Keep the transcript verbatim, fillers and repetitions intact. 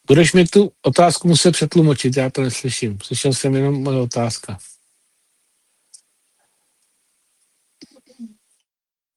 Budeš mi tu otázku muset přetlumočit, já to neslyším. Slyšel jsem jenom moje otázka.